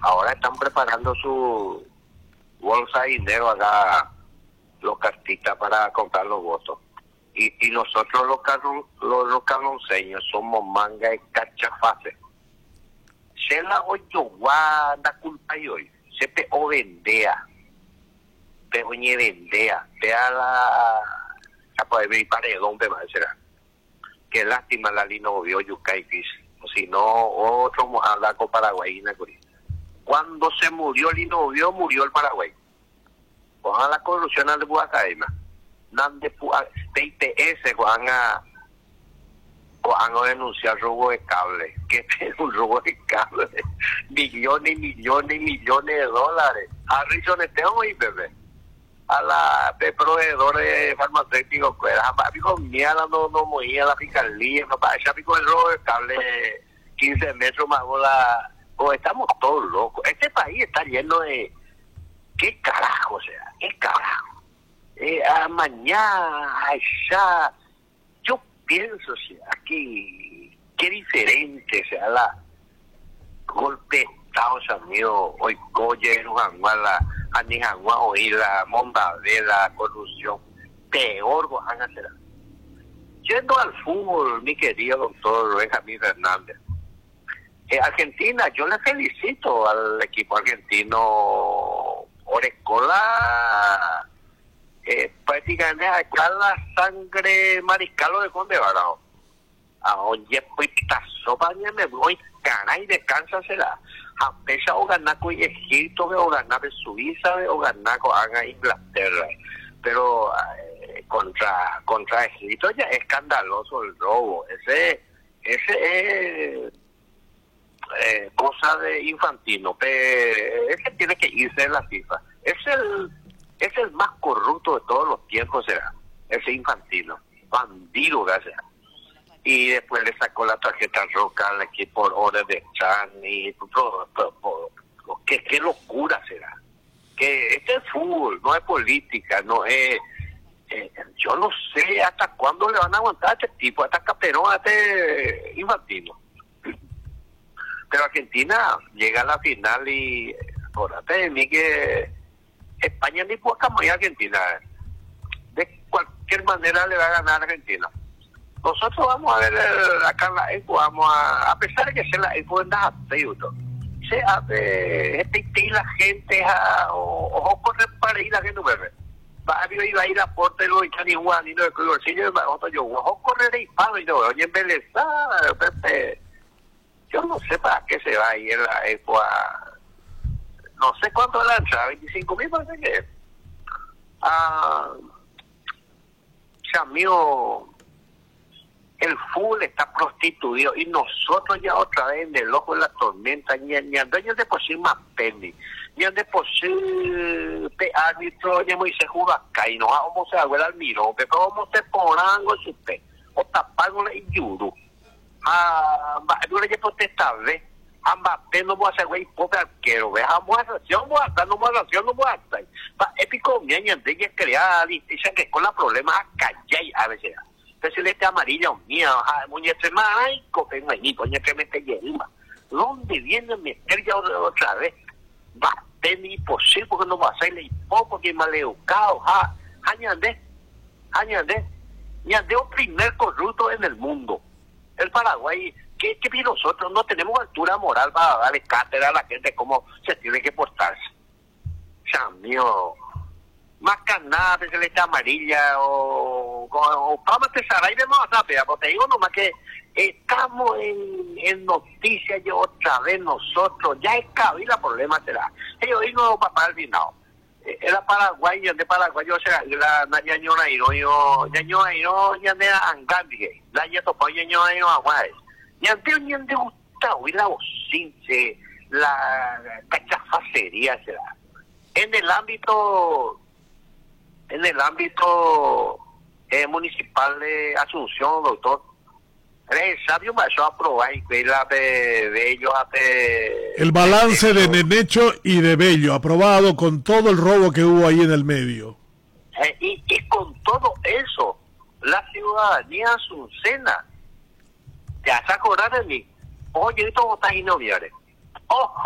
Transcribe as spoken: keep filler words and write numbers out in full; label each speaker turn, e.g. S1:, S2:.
S1: ahora están preparando su bolsa de dinero acá, los cartistas, para comprar los votos. Y, y nosotros los, carro, los, los carronceños somos manga y cachafaces. Se la oyo guanda culpa y hoy. Se pe o vendea. Pe oñe vendea. Pe a la... Ya puede ver paredón, pe más será. Qué lástima la lino vio yucaipis. O si no, otro habla con Paraguay. Cuando se murió el Linovio, murió el Paraguay. Ojalá la corrupción de Buacaima. Nande P I T S van a van a denunciar robo de cable. Que es un robo de cable. Millones y millones y millones de dólares. A Rizones tengo y bebé. A la de proveedores farmacéuticos, pues, a pico mierda, no, no movía la fiscalía, no para echar pico el robo de cable quince metros más bola. O estamos todos locos. Este país está lleno de... ¿Qué carajo, o sea? ¿Qué carajo? Eh, a mañana, allá... Yo pienso, o sea, que... Qué diferente, o sea, la... Golpe de Estado, o sea, mío, hoy coye, la Anijangua, hoy la mondadera, la corrupción. Peor, van a ser. Yendo al fútbol, mi querido doctor Benjamín Fernández. Eh, Argentina, yo le felicito al equipo argentino. Orecola, eh, prácticamente acá la sangre mariscal de Conde Varao. A oye, pues, sopa me voy, caray, descansa será. A pesar o ganar con Egipto, o ganar de Suiza, o ganar con Inglaterra. Pero eh, contra contra Egipto ya es escandaloso el robo. Ese, ese es... Eh, cosa de Infantino, pero ese tiene que irse de la FIFA. Es el es el más corrupto de todos los tiempos, será ese Infantino, bandido, gracias. Y después le sacó la tarjeta roja al equipo por horas de Chan y por, por, por, por, ¿qué, qué locura será. Que este es fútbol, no es política, no es eh, yo no sé hasta cuándo le van a aguantar a este tipo, hasta Caperón, a este Infantino. Pero Argentina llega a la final y acuérdate de mí que España ni puede cambiar a Argentina. De cualquier manera le va a ganar a Argentina. Nosotros vamos a ver el, acá en la Expo, vamos a, a pesar de que sea la Expo en la Feudo, se hace este la gente a ojo correr para ir a que no bebe. Va a ir a ir a Porte lo y ni Juan y no el bolsillo de otro yo ojo correr y palo y no oye embelezada, Pepe. Yo no sé para qué se va a ir la Expo a... No sé cuánto la entrada, veinticinco mil parece que es. Ah, ya mío, el fútbol está prostituido y nosotros ya otra vez en el ojo de la tormenta, ni, ni andaños de por sí más penny, ni de por sí pe árbitro, ni Moisés Jubacá, y no vamos a ver al mirón, pero vamos a poner en su pe, o taparlo en yuru. Ah, yo le llevo testable, Mbappé no va a ser güey pobre arquero, vamos a hacer, no va a estar, no va a hacer, no va a estar. Épico, mi año de ella creada, dice que con la problema callay a veces. Entonces le está amarilla, mía, muñeca más, ay, coge, no hay ni coña que me esté yerma. ¿Dónde viene mi estrella otra vez? Va a tener imposible porque no va a ser le poco porque es maleducado, ah, añade, añade, añade un primer corrupto en el mundo. El Paraguay, que, que nosotros no tenemos altura moral para darle cátedra a la gente cómo se tiene que portarse. O sea, mío, más canada, celeste amarilla o, o, o Pama Tesaray de Mazapea, porque te digo nomás que estamos en, en noticias y otra vez nosotros, ya es cabila problema será. Ellos digo papá al final. Era Paraguay, de Paraguay, yo será, la ñañona y yo, ñañona y yo, ñanera angambie, la ya topó ñañona y yo aguay. Ñante, ñante gusta, y la bocinche, la cachafacería será. En el ámbito, en el ámbito eh, municipal de Asunción, doctor, el sabio me va a aprobar y la de Bello hace...
S2: El balance de Nenecho y de Bello, aprobado con todo el robo que hubo ahí en el medio.
S1: Eh, y, y con todo eso, la ciudadanía azucena, te hace acordar de mí. Oye, esto vos estás y no vienes. Ojo.